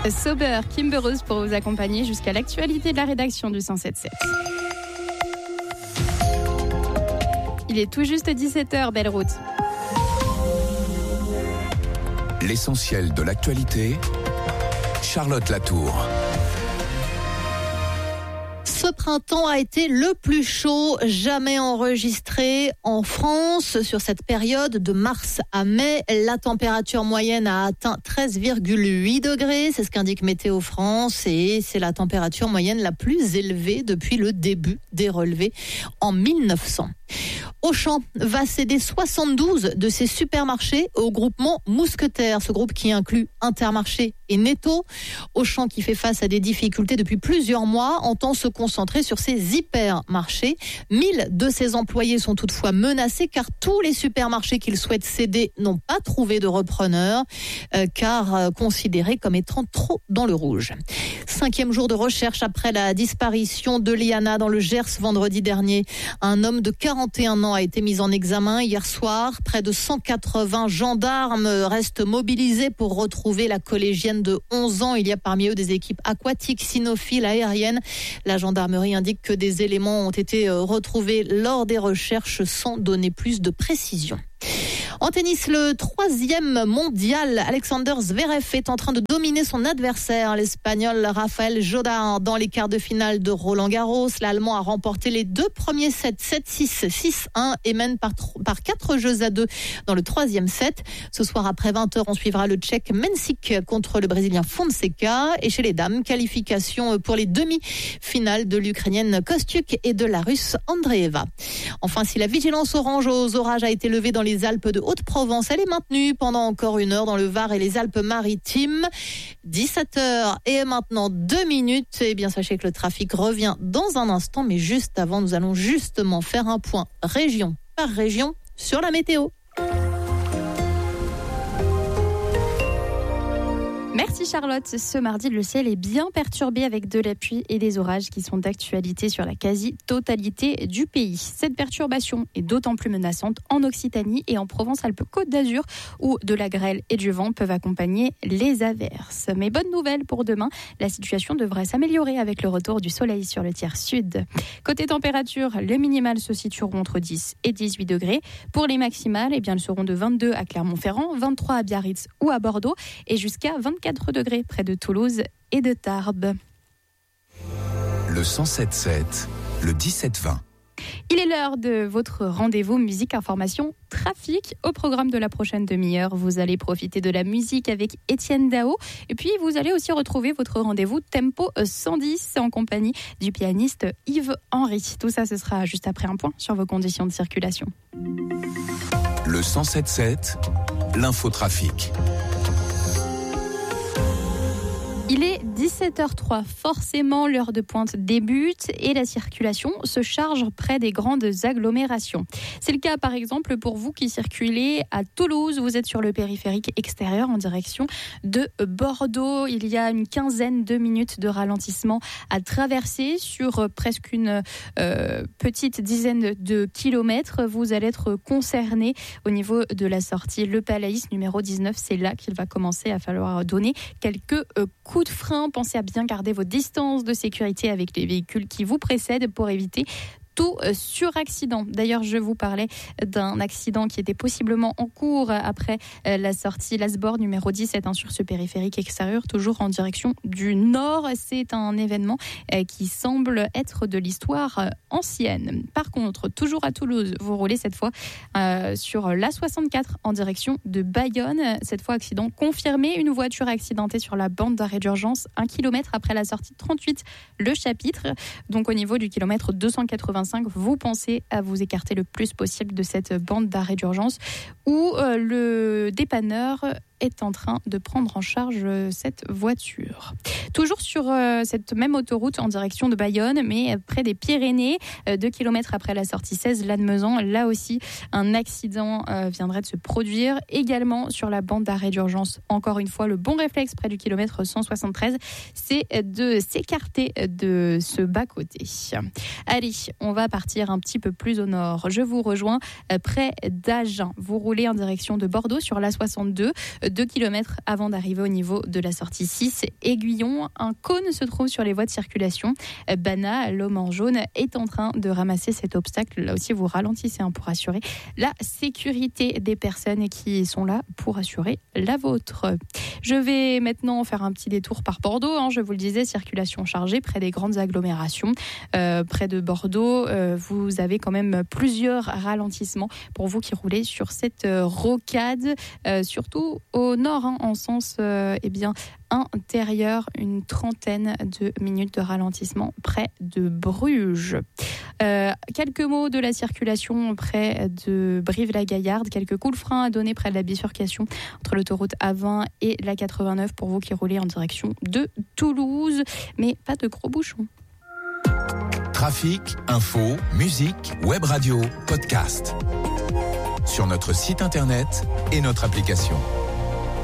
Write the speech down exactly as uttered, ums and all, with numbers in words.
Sober, Kimber Rose pour vous accompagner jusqu'à l'actualité de la rédaction du cent sept sept. Il est tout juste dix-sept heures, belle route. L'essentiel de l'actualité, Charlotte Latour. Ce printemps a été le plus chaud jamais enregistré en France. Sur cette période de mars à mai, la température moyenne a atteint treize virgule huit degrés. C'est ce qu'indique Météo France et c'est la température moyenne la plus élevée depuis le début des relevés en mille neuf cents. Auchan va céder soixante-douze de ses supermarchés au groupement Mousquetaires, ce groupe qui inclut Intermarché et Netto. Auchan, qui fait face à des difficultés depuis plusieurs mois, entend se concentrer sur ses hypermarchés. mille de ses employés sont toutefois menacés car tous les supermarchés qu'ils souhaitent céder n'ont pas trouvé de repreneur, euh, car euh, considérés comme étant trop dans le rouge. Cinquième jour de recherche après la disparition de Liana dans le Gers vendredi dernier. Un homme de quarante et un ans a été mis en examen hier soir. Près de cent quatre-vingts gendarmes restent mobilisés pour retrouver la collégienne de onze ans. Il y a parmi eux des équipes aquatiques, cynophiles, aériennes. La gendarmerie indique que des éléments ont été retrouvés lors des recherches sans donner plus de précision. En tennis, le troisième mondial, Alexander Zverev est en train de dominer son adversaire, l'Espagnol Rafael Jodar, dans les quarts de finale de Roland-Garros. L'Allemand a remporté les deux premiers sets, sept six, six un, et mène par, par quatre jeux à deux dans le troisième set. Ce soir, après vingt heures, on suivra le Tchèque Mensik contre le Brésilien Fonseca. Et chez les dames, qualification pour les demi-finales de l'Ukrainienne Kostyuk et de la Russe Andreeva. Enfin, si la vigilance orange aux orages a été levée dans les Alpes de Haute-Provence, elle est maintenue pendant encore une heure dans le Var et les Alpes-Maritimes. dix-sept heures et maintenant deux minutes. Eh bien, sachez que le trafic revient dans un instant, mais juste avant, nous allons justement faire un point région par région sur la météo. Merci Charlotte. Ce mardi, le ciel est bien perturbé avec de la pluie et des orages qui sont d'actualité sur la quasi-totalité du pays. Cette perturbation est d'autant plus menaçante en Occitanie et en Provence-Alpes-Côte d'Azur où de la grêle et du vent peuvent accompagner les averses. Mais bonne nouvelle pour demain, la situation devrait s'améliorer avec le retour du soleil sur le tiers sud. Côté température, les minimales se situeront entre dix et dix-huit degrés. Pour les maximales, eh bien, elles seront de vingt-deux à Clermont-Ferrand, vingt-trois à Biarritz ou à Bordeaux et jusqu'à vingt-quatre degrés près de Toulouse et de Tarbes. Le cent sept sept, le dix-sept vingt. Il est l'heure de votre rendez-vous musique, information, trafic. Au programme de la prochaine demi-heure, vous allez profiter de la musique avec Étienne Dao. Et puis, vous allez aussi retrouver votre rendez-vous Tempo cent dix en compagnie du pianiste Yves Henry. Tout ça, ce sera juste après un point sur vos conditions de circulation. Le cent sept sept, l'infotrafic. Il est dix-sept heures trois, forcément l'heure de pointe débute et la circulation se charge près des grandes agglomérations. C'est le cas par exemple pour vous qui circulez à Toulouse, vous êtes sur le périphérique extérieur en direction de Bordeaux. Il y a une quinzaine de minutes de ralentissement à traverser sur presque une euh, petite dizaine de kilomètres. Vous allez être concerné au niveau de la sortie Le Palais numéro dix-neuf. C'est là qu'il va commencer à falloir donner quelques euh, coups de frein. Pensez à bien garder vos distances de sécurité avec les véhicules qui vous précèdent pour éviter tout suraccident. D'ailleurs, je vous parlais d'un accident qui était possiblement en cours après la sortie Lasbord numéro dix-sept hein, sur ce périphérique extérieur, toujours en direction du nord. C'est un événement qui semble être de l'histoire ancienne. Par contre, toujours à Toulouse, vous roulez cette fois euh, sur l'A soixante-quatre en direction de Bayonne. Cette fois, accident confirmé. Une voiture accidentée sur la bande d'arrêt d'urgence, un kilomètre après la sortie trente-huit, le chapitre. Donc au niveau du kilomètre deux cent quatre-vingt-cinq, vous pensez à vous écarter le plus possible de cette bande d'arrêt d'urgence où euh, le dépanneur est en train de prendre en charge cette voiture. Toujours sur euh, cette même autoroute en direction de Bayonne, mais près des Pyrénées, euh, deux kilomètres après la sortie seize, Lannemezan, là aussi, un accident euh, viendrait de se produire. Également sur la bande d'arrêt d'urgence, encore une fois, le bon réflexe près du kilomètre cent soixante-treize, c'est de s'écarter de ce bas-côté. Allez, on va partir un petit peu plus au nord. Je vous rejoins près d'Agen. Vous roulez en direction de Bordeaux sur l'A soixante-deux, deux kilomètres avant d'arriver au niveau de la sortie six. Aiguillon, un cône se trouve sur les voies de circulation. Bana, l'homme en jaune, est en train de ramasser cet obstacle. Là aussi, vous ralentissez hein, pour assurer la sécurité des personnes qui sont là pour assurer la vôtre. Je vais maintenant faire un petit détour par Bordeaux. Hein, je vous le disais, circulation chargée près des grandes agglomérations. Euh, près de Bordeaux, euh, vous avez quand même plusieurs ralentissements pour vous qui roulez sur cette euh, rocade, euh, surtout au nord, hein, en sens euh, eh bien, intérieur, une trentaine de minutes de ralentissement près de Bruges. Euh, quelques mots de la circulation près de Brive-la-Gaillarde, quelques coups de frein à donner près de la bifurcation entre l'autoroute A vingt et la quatre-vingt-neuf pour vous qui roulez en direction de Toulouse, mais pas de gros bouchons. Trafic, info, musique, web radio, podcast. Sur notre site internet et notre application.